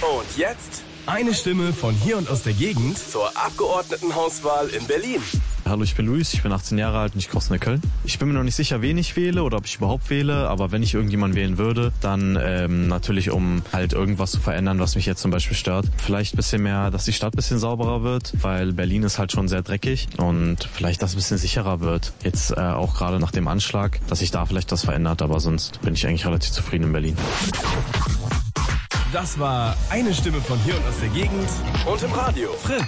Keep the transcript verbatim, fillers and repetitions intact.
Und jetzt eine Stimme von hier und aus der Gegend zur Abgeordnetenhauswahl in Berlin. Hallo, ich bin Luis, ich bin achtzehn Jahre alt und ich koste in Köln. Ich bin mir noch nicht sicher, wen ich wähle oder ob ich überhaupt wähle, aber wenn ich irgendjemanden wählen würde, dann ähm, natürlich, um halt irgendwas zu verändern, was mich jetzt zum Beispiel stört. Vielleicht ein bisschen mehr, dass die Stadt ein bisschen sauberer wird, weil Berlin ist halt schon sehr dreckig und vielleicht, dass es ein bisschen sicherer wird. Jetzt äh, auch gerade nach dem Anschlag, dass sich da vielleicht was verändert, aber sonst bin ich eigentlich relativ zufrieden in Berlin. Das war eine Stimme von hier und aus der Gegend und im Radio. Fritz.